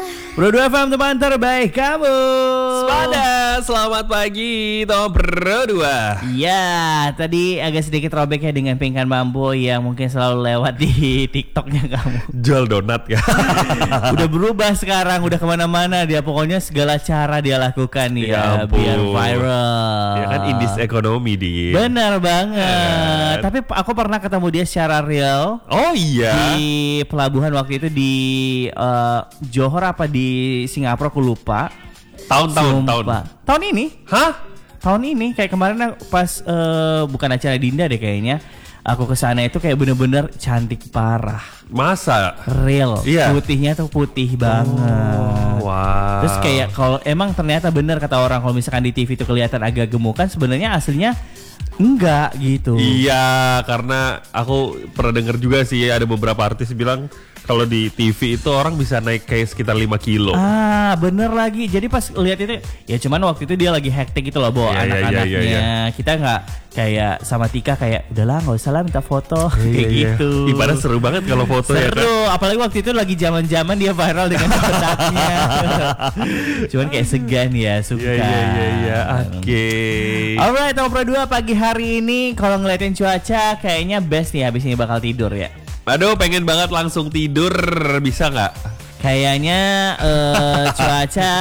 Bro 2 FM teman terbaik kamu. Sepada, selamat pagi Tom Bro 2. Ya, tadi agak sedikit robeknya dengan Pingkan Mambo yang mungkin selalu lewat di TikToknya kamu. Jual donat ya. Udah berubah sekarang, udah kemana-mana dia. Pokoknya segala cara dia lakukan nih ya biar viral. Ya kan indis ekonomi di. Benar banget. Tapi aku pernah ketemu dia secara real. Oh iya. Di pelabuhan waktu itu di Johor apa di Singapura aku lupa. Tahun. Tahun ini? Hah? Tahun ini kayak kemarin pas bukan acara Dinda deh kayaknya. Aku kesana itu kayak bener-bener cantik parah. Masa? Real. Iya. Putihnya tuh putih banget. Wow. Terus kayak kalau emang ternyata bener kata orang kalau misalkan di TV itu kelihatan agak gemukan, sebenarnya aslinya enggak gitu. Iya, karena aku pernah dengar juga sih ada beberapa artis bilang kalau di TV itu orang bisa naik kayak sekitar 5 kilo. Ah, bener lagi. Jadi pas lihat itu, ya cuman waktu itu dia lagi hektik gitu loh bawa anak-anaknya. Iya. Kita nggak kayak sama Tika kayak udahlah nggak usah lah minta foto kayak gitu. Ibarat seru banget kalau foto ya kan. Seru, apalagi waktu itu lagi zaman-zaman dia viral dengan kotaknya. Cuman kayak segan ya, suka. Iya. Oke. Alright, Nomor 2 pagi hari ini kalau ngeliatin cuaca kayaknya best nih, habis ini bakal tidur ya. Aduh, pengen banget langsung tidur, bisa nggak? Kayaknya cuaca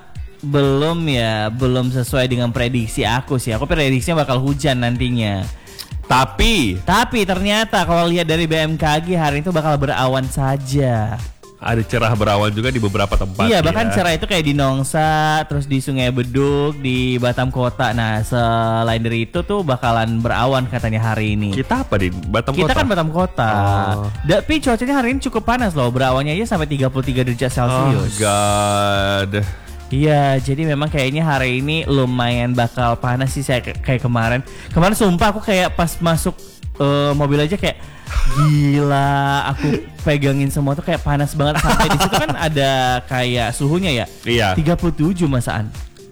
belum sesuai dengan prediksi aku sih. Aku prediksinya bakal hujan nantinya. Tapi ternyata kalau lihat dari BMKG hari itu bakal berawan saja. ada cerah berawan juga di beberapa tempat. Iya, bahkan cerah itu kayak di Nongsa, terus di Sungai Beduk, di Batam Kota. Nah, selain dari itu tuh bakalan berawan katanya hari ini. Kita apa di Batam Kota? Kita kan Batam Kota. Tapi cuacanya hari ini cukup panas loh. Berawannya aja sampai 33 derajat Celcius. Oh God. Iya, jadi memang kayaknya hari ini lumayan bakal panas sih saya kayak kemarin. Kemarin sumpah aku kayak pas masuk mobil aja kayak gila, aku pegangin semua tuh kayak panas banget. Sampai di situ kan ada kayak suhunya ya. Iya. 37 masaan.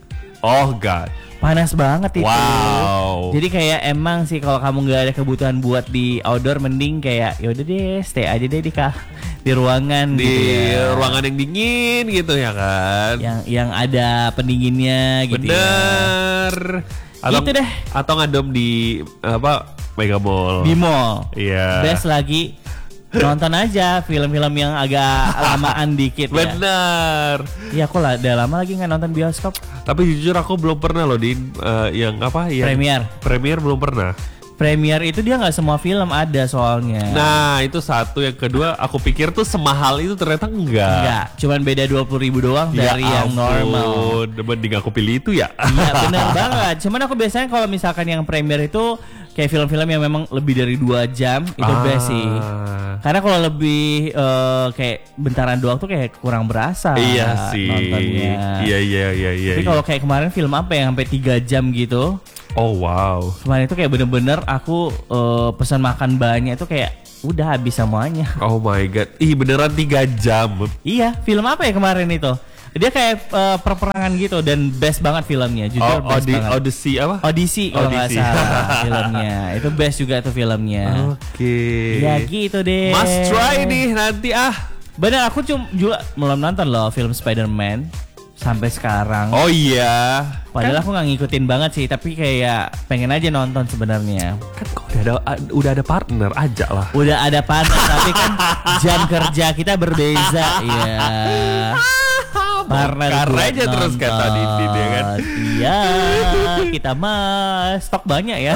Oh God. Panas banget itu. Wow. Jadi kayak emang sih kalau kamu nggak ada kebutuhan buat di outdoor, mending kayak yaudah deh stay aja deh di ruangan di gitu ya. ruangan yang dingin gitu ya kan. Yang ada pendinginnya gitu. Bener. Ya. Gitu deh. Atau ngadom di apa Mega Mall. Di mall. Iya. Best lagi nonton aja film-film yang agak lamaan dikit. Bener. Ya aku lah udah lama lagi nggak nonton bioskop. Tapi jujur aku belum pernah loh di yang apa ya? Premier belum pernah. Premier itu dia nggak semua film ada soalnya. Nah itu satu. Yang kedua aku pikir tuh semahal itu ternyata enggak. Cuman beda 20.000 doang dari yang normal. Mending aku pilih itu ya. Iya benar banget. Cuman aku biasanya kalau misalkan yang Premier itu kayak film-film yang memang lebih dari 2 jam itu best sih. Karena kalau lebih kayak bentaran doang tuh kayak kurang berasa. Iya sih. Nontonnya. Iya. Tapi kalau kayak kemarin film apa yang sampai 3 jam gitu. Oh wow. Kemarin itu kayak bener-bener aku pesan makan banyak itu kayak udah habis semuanya. Oh my God. Ih beneran 3 jam. Iya, film apa ya kemarin itu? Dia kayak perperangan gitu dan best banget filmnya. Jujur best banget. Odyssey apa? Odyssey kalau nggak salah filmnya. Itu best juga tuh filmnya. Oke. Ya gitu deh. Must try nih nanti Bener, aku juga belum nonton loh film Spider-Man sampai sekarang. Oh iya. Padahal aku nggak ngikutin banget sih, tapi kayak pengen aja nonton sebenarnya. Kan kok udah ada partner aja lah. Udah ada partner tapi kan jam kerja kita berbeza. Iya. Partner aja terus kata Didi ya kan. Iya, kita mah stok banyak ya.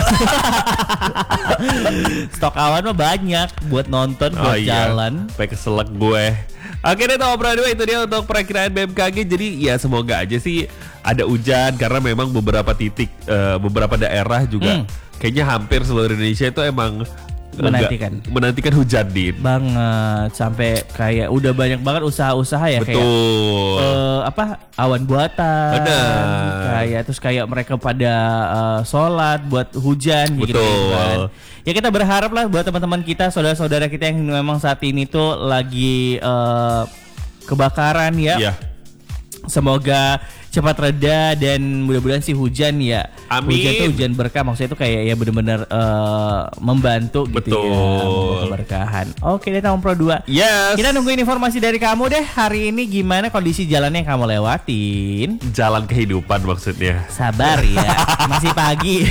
Stok awan mah banyak buat nonton, buat jalan. Sampai keselak gue. Oke deh Nomor 2 itu dia untuk perakiraan BMKG. Jadi ya semoga aja sih ada hujan karena memang beberapa titik beberapa daerah juga kayaknya hampir seluruh Indonesia itu emang menantikan hujan Din. Banget, sampai kayak udah banyak banget usaha-usaha ya. Betul. Kayak awan buatan. Benar. Terus kayak mereka pada sholat buat hujan. Betul. Gitu kan. Ya kita berharap lah buat teman-teman kita, saudara-saudara kita yang memang saat ini tuh lagi kebakaran ya. Iya. Semoga cepat reda dan mudah-mudahan sih hujan ya. Amin. Hujan tuh hujan berkah, maksudnya itu kayak ya benar-benar membantu gitu ya. Betul. Keberkahan. Oke deh Om Pro 2. Yes. Kita nungguin informasi dari kamu deh. Hari ini gimana kondisi jalannya yang kamu lewatin? Jalan kehidupan maksudnya. Sabar ya, masih pagi.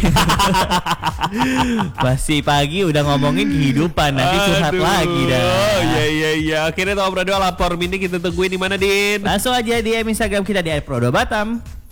Masih pagi udah ngomongin kehidupan, nanti curhat lagi dah. Oh iya. Akhirnya Om Pro 2 lapor mini kita tungguin di mana, Din? Langsung aja di Instagram kita di @pro2batam.